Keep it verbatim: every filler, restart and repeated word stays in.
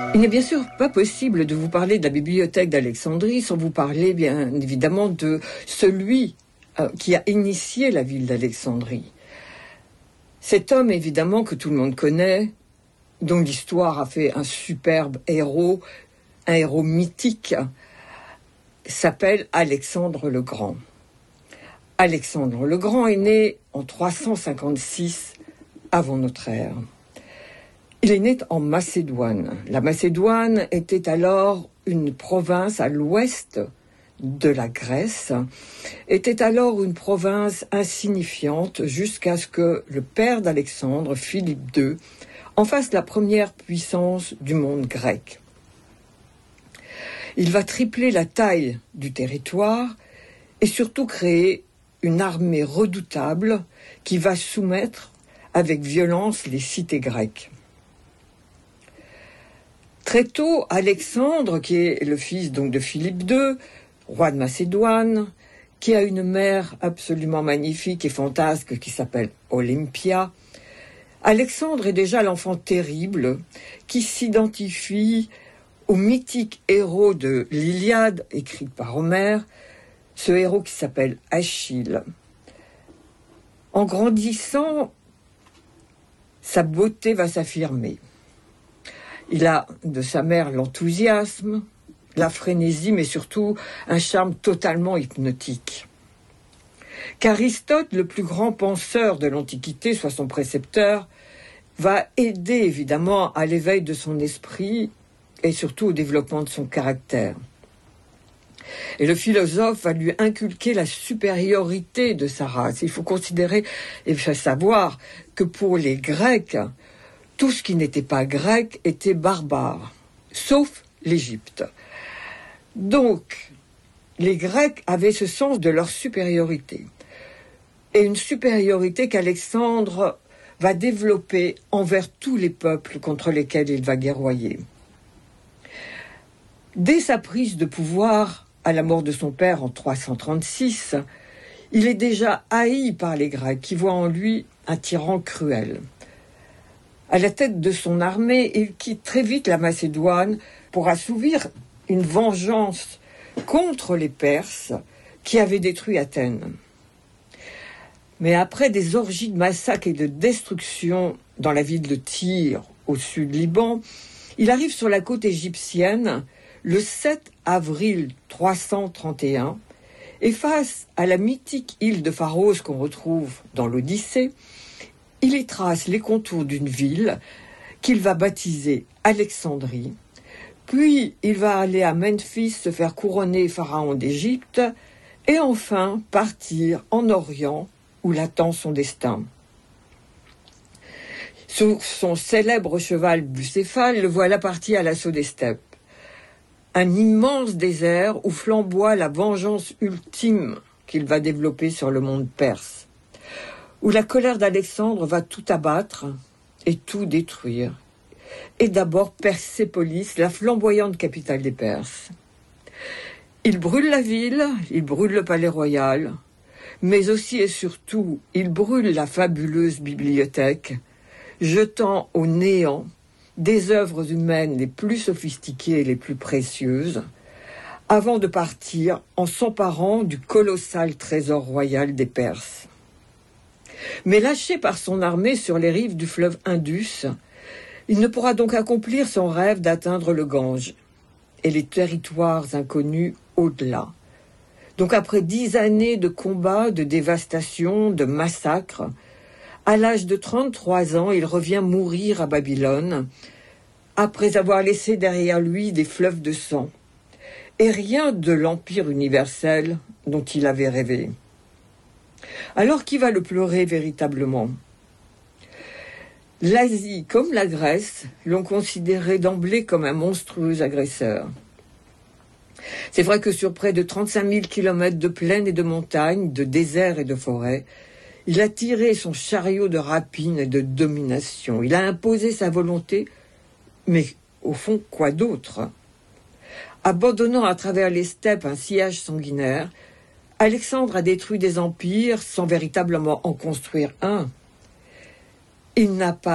Il n'est bien sûr pas possible de vous parler de la bibliothèque d'Alexandrie sans vous parler bien évidemment de celui euh, qui a initié la ville d'Alexandrie. Cet homme évidemment que tout le monde connaît, dont l'histoire a fait un superbe héros, un héros mythique, s'appelle Alexandre le Grand. Alexandre le Grand est né en trois cent cinquante-six avant notre ère. Il est né en Macédoine. La Macédoine était alors une province à l'ouest de la Grèce, était alors une province insignifiante jusqu'à ce que le père d'Alexandre, Philippe deux, en fasse la première puissance du monde grec. Il va tripler la taille du territoire et surtout créer une armée redoutable qui va soumettre avec violence les cités grecques. Très tôt, Alexandre, qui est le fils donc de Philippe deux, roi de Macédoine, qui a une mère absolument magnifique et fantasque qui s'appelle Olympia, Alexandre est déjà l'enfant terrible qui s'identifie au mythique héros de l'Iliade, écrit par Homère, ce héros qui s'appelle Achille. En grandissant, sa beauté va s'affirmer. Il a de sa mère l'enthousiasme, la frénésie, mais surtout un charme totalement hypnotique. Qu'Aristote, le plus grand penseur de l'Antiquité, soit son précepteur, va aider évidemment à l'éveil de son esprit et surtout au développement de son caractère. Et le philosophe va lui inculquer la supériorité de sa race. Il faut considérer et faire savoir que pour les Grecs, tout ce qui n'était pas grec était barbare, sauf l'Égypte. Donc, les Grecs avaient ce sens de leur supériorité. Et une supériorité qu'Alexandre va développer envers tous les peuples contre lesquels il va guerroyer. Dès sa prise de pouvoir, à la mort de son père en trois cent trente-six, il est déjà haï par les Grecs qui voient en lui un tyran cruel. À la tête de son armée, il quitte très vite la Macédoine pour assouvir une vengeance contre les Perses qui avaient détruit Athènes. Mais après des orgies de massacres et de destruction dans la ville de Tyr, au sud Liban, il arrive sur la côte égyptienne le sept avril trois cent trente et un, et face à la mythique île de Pharos qu'on retrouve dans l'Odyssée, il y trace les contours d'une ville qu'il va baptiser Alexandrie, puis il va aller à Memphis se faire couronner pharaon d'Égypte, et enfin partir en Orient où l'attend son destin. Sur son célèbre cheval bucéphale, le voilà parti à l'assaut des steppes. Un immense désert où flamboie la vengeance ultime qu'il va développer sur le monde perse, où la colère d'Alexandre va tout abattre et tout détruire, et d'abord Persépolis, la flamboyante capitale des Perses. Il brûle la ville, il brûle le palais royal, mais aussi et surtout, il brûle la fabuleuse bibliothèque, jetant au néant des œuvres humaines les plus sophistiquées et les plus précieuses, avant de partir en s'emparant du colossal trésor royal des Perses. Mais lâché par son armée sur les rives du fleuve Indus, il ne pourra donc accomplir son rêve d'atteindre le Gange et les territoires inconnus au-delà. Donc après dix années de combats, de dévastation, de massacres, à l'âge de trente-trois ans, il revient mourir à Babylone, après avoir laissé derrière lui des fleuves de sang, et rien de l'empire universel dont il avait rêvé. Alors qui va le pleurer véritablement ? L'Asie, comme la Grèce, l'ont considéré d'emblée comme un monstrueux agresseur. C'est vrai que sur près de trente-cinq mille kilomètres de plaines et de montagnes, de déserts et de forêts, il a tiré son chariot de rapine et de domination. Il a imposé sa volonté, mais au fond, quoi d'autre ? Abandonnant à travers les steppes un sillage sanguinaire, Alexandre a détruit des empires sans véritablement en construire un. Il n'a pas